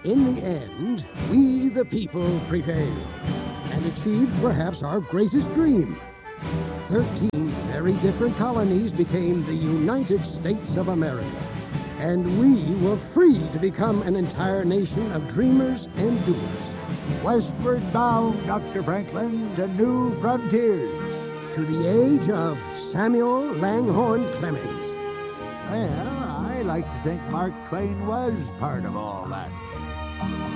In the end, we the people prevailed and achieved perhaps our greatest dream. 13 very different colonies became the United States of America, and we were free to become an entire nation of dreamers and doers. Westward bound, Dr. Franklin, to new frontiers. To the age of Samuel Langhorne Clemens. Well, I like to think Mark Twain was part of all that.